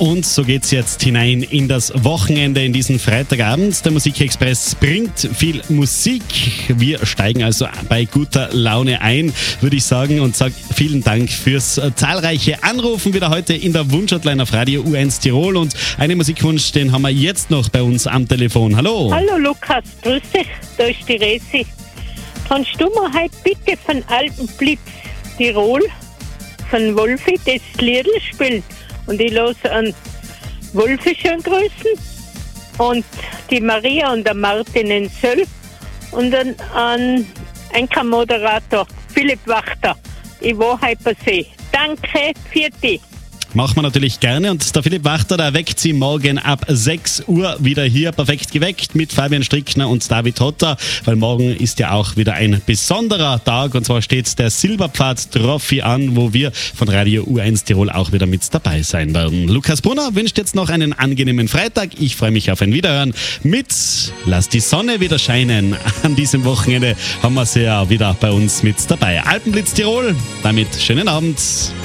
Und so geht's jetzt hinein in das Wochenende, in diesen Freitagabend. Der Musikexpress bringt viel Musik. Wir steigen also bei guter Laune ein, würde ich sagen, und sage vielen Dank fürs zahlreiche Anrufen wieder heute in der Wunschhotline auf Radio U1 Tirol. Und einen Musikwunsch, den haben wir jetzt noch bei uns am Telefon. Hallo. Hallo Lukas, grüß dich, da ist die Resi. Kannst du mir heute bitte von Alpenblitz Tirol, von Wolfi, das Liedl spielen? Und ich lasse an Wolfi schön grüßen und die Maria und der Martin in Söll und dann an Enker-Moderator Philipp Wachter. Ich war heute bei See. Danke, für dich. Machen wir natürlich gerne. Und der Philipp Wachter, der weckt Sie morgen ab 6 Uhr wieder hier perfekt geweckt mit Fabian Strickner und David Hotter, weil morgen ist ja auch wieder ein besonderer Tag und zwar steht der Silberpfad Trophy an, wo wir von Radio U1 Tirol auch wieder mit dabei sein werden. Lukas Brunner wünscht jetzt noch einen angenehmen Freitag. Ich freue mich auf ein Wiederhören mit Lass die Sonne wieder scheinen. An diesem Wochenende haben wir sie ja wieder bei uns mit dabei. Alpenblitz Tirol, damit schönen Abend.